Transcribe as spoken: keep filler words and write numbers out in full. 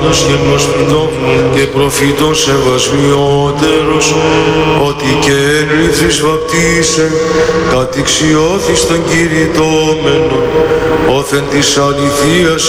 Άγιος και νοσπιτό και προφήτων σεβασμιότερος, ότι και ενήθεις βαπτίσε, κατηξιώθης των κηρυτόμενων, όθεν της αληθείας